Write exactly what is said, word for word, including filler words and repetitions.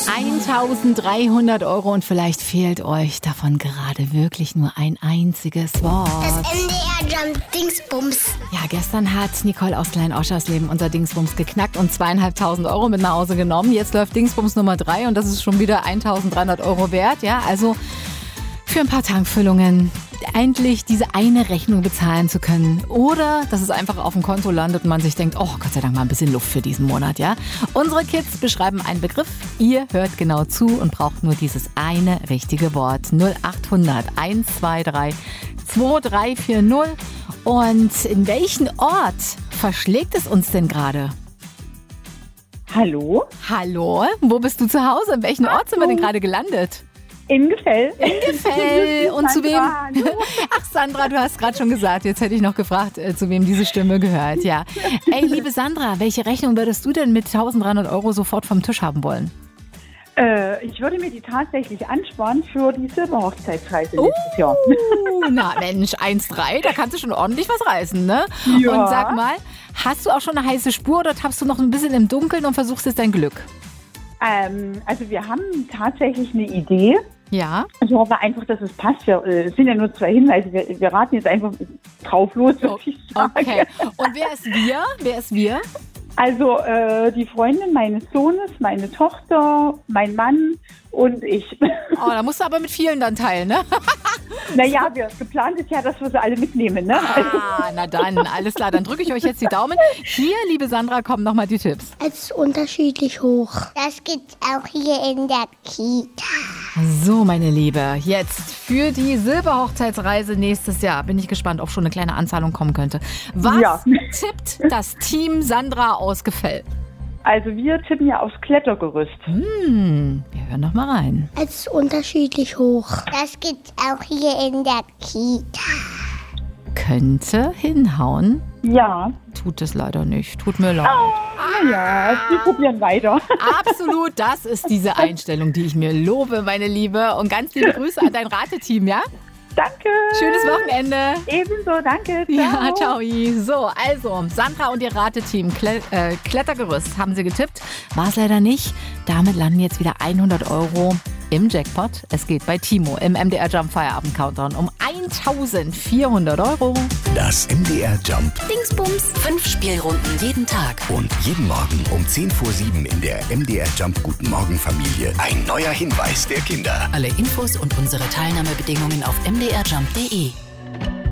eintausenddreihundert Euro und vielleicht fehlt euch davon gerade wirklich nur ein einziges Wort. Das M D R Jump Dingsbums. Ja, gestern hat Nicole aus Klein-Oschersleben unser Dingsbums geknackt und zweieinhalbtausend Euro mit nach Hause genommen. Jetzt läuft Dingsbums Nummer drei und das ist schon wieder eintausenddreihundert Euro wert. Ja, also für ein paar Tankfüllungen endlich diese eine Rechnung bezahlen zu können. Oder dass es einfach auf dem Konto landet und man sich denkt, oh Gott sei Dank mal ein bisschen Luft für diesen Monat, ja. Unsere Kids beschreiben einen Begriff, ihr hört genau zu und braucht nur dieses eine richtige Wort. null achthundert eins zwei drei zwei drei vier null. Und in welchen Ort verschlägt es uns denn gerade? Hallo? Hallo? Wo bist du zu Hause? In welchen Ort sind wir denn gerade gelandet? In Gefell. In Gefell. Und zu wem? Sandra, hallo. Ach, Sandra, du hast gerade schon gesagt. Jetzt hätte ich noch gefragt, äh, zu wem diese Stimme gehört. Ja. Ey, liebe Sandra, welche Rechnung würdest du denn mit eintausenddreihundert Euro sofort vom Tisch haben wollen? Äh, ich würde mir die tatsächlich ansparen für die Silberhochzeitsreise nächstes Jahr. Uh, na Mensch, eins drei, da kannst du schon ordentlich was reißen, ne? Ja. Und sag mal, hast du auch schon eine heiße Spur oder tappst du noch ein bisschen im Dunkeln und versuchst jetzt dein Glück? Ähm, also wir haben tatsächlich eine Idee. Ja. Ich hoffe einfach, dass es passt. Wir äh, sind ja nur zwei Hinweise. Wir, wir raten jetzt einfach drauf los, würde ich sagen. Okay. Und wer ist wir? Wer ist wir? Also äh, die Freundin meines Sohnes, meine Tochter, mein Mann und ich. Oh, da musst du aber mit vielen dann teilen, ne? Naja, wir, geplant ist ja, dass wir sie alle mitnehmen, ne? Ah, na dann, alles klar. Dann drücke ich euch jetzt die Daumen. Hier, liebe Sandra, kommen nochmal die Tipps. Es ist unterschiedlich hoch. Das gibt's auch hier in der Kita. So, meine Liebe, jetzt für die Silberhochzeitsreise nächstes Jahr. Bin ich gespannt, ob schon eine kleine Anzahlung kommen könnte. Was Ja. tippt das Team Sandra aus Gefell? Also wir tippen ja aufs Klettergerüst. Hm, wir hören noch mal rein. Es ist unterschiedlich hoch. Das gibt's auch hier in der Kita. Könnte hinhauen. Ja. Tut es leider nicht. Tut mir leid. Ja, wir probieren weiter. Absolut, das ist diese Einstellung, die ich mir lobe, meine Liebe. Und ganz liebe Grüße an dein Rateteam, ja? Danke. Schönes Wochenende. Ebenso, danke. Ja, ciao. So, also, Sandra und ihr Rateteam, Kle äh, Klettergerüst, haben sie getippt. War es leider nicht. Damit landen jetzt wieder hundert Euro im Jackpot. Es geht bei Timo im M D R Jump Feierabend Countdown um eintausendvierhundert Euro. Das M D R Jump. Dingsbums. Fünf Spielrunden jeden Tag. Und jeden Morgen um zehn vor sieben in der M D R Jump Guten Morgen Familie. Ein neuer Hinweis der Kinder. Alle Infos und unsere Teilnahmebedingungen auf m d r jump punkt d e.